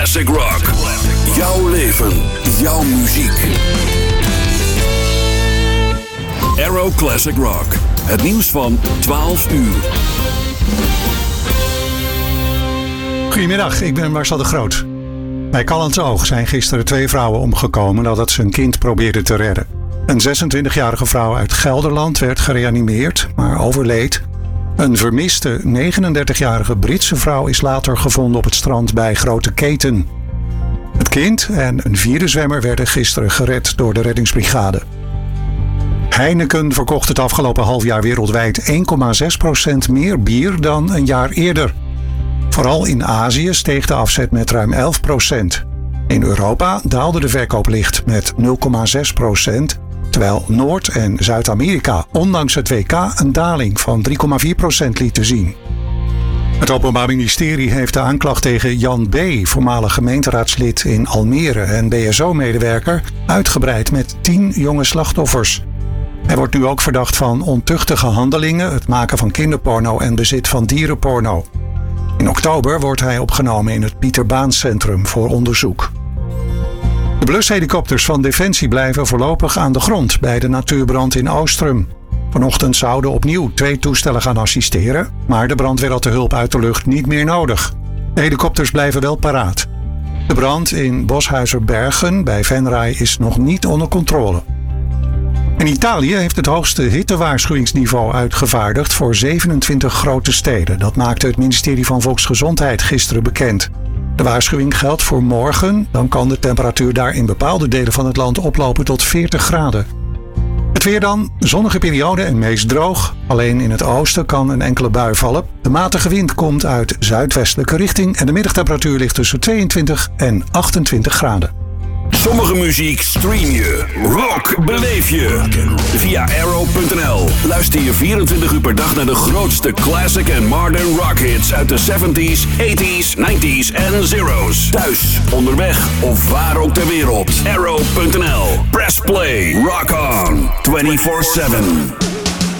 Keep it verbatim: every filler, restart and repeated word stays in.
Classic Rock. Jouw leven, jouw muziek. Aero Classic Rock. Het nieuws van twaalf uur. Goedemiddag, ik ben Marcel de Groot. Bij Callantsoog zijn gisteren twee vrouwen omgekomen nadat ze een kind probeerden te redden. Een zesentwintigjarige vrouw uit Gelderland werd gereanimeerd, maar overleed. Een vermiste negenendertigjarige Britse vrouw is later gevonden op het strand bij Grote Keten. Het kind en een vierde zwemmer werden gisteren gered door de reddingsbrigade. Heineken verkocht het afgelopen half jaar wereldwijd één komma zes procent meer bier dan een jaar eerder. Vooral in Azië steeg de afzet met ruim elf procent. In Europa daalde de verkoop licht met nul komma zes procent, terwijl Noord- en Zuid-Amerika ondanks het W K een daling van drie komma vier procent liet zien. Het Openbaar Ministerie heeft de aanklacht tegen Jan B., voormalig gemeenteraadslid in Almere en B S O-medewerker, uitgebreid met tien jonge slachtoffers. Hij wordt nu ook verdacht van ontuchtige handelingen, het maken van kinderporno en bezit van dierenporno. In oktober wordt hij opgenomen in het Pieter Baan Centrum voor onderzoek. De blushelikopters van Defensie blijven voorlopig aan de grond bij de natuurbrand in Oostrum. Vanochtend zouden opnieuw twee toestellen gaan assisteren, maar de brandweer had de hulp uit de lucht niet meer nodig. De helikopters blijven wel paraat. De brand in Boshuizer-Bergen bij Venray is nog niet onder controle. En Italië heeft het hoogste hittewaarschuwingsniveau uitgevaardigd voor zevenentwintig grote steden. Dat maakte het ministerie van Volksgezondheid gisteren bekend. De waarschuwing geldt voor morgen, dan kan de temperatuur daar in bepaalde delen van het land oplopen tot veertig graden. Het weer dan, zonnige periode en meest droog. Alleen in het oosten kan een enkele bui vallen. De matige wind komt uit zuidwestelijke richting en de middagtemperatuur ligt tussen tweeëntwintig en achtentwintig graden. Sommige muziek stream je, rock beleef je. Via aero punt n l luister je vierentwintig uur per dag naar de grootste classic en modern rock hits uit de zeventies, tachtiger, negentiger en zero's. Thuis, onderweg of waar ook ter wereld. aero punt n l. Press play, rock on, vierentwintig zeven.